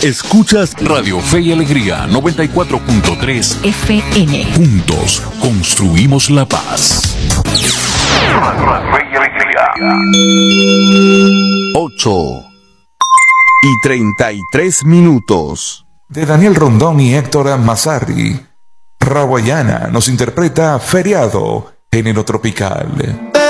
Escuchas Radio Fe y Alegría 94.3 FM. Juntos construimos la paz. Fe y Alegría. 8:33. De Daniel Rondón y Héctor Massari, Rawayana nos interpreta Feriado, género tropical.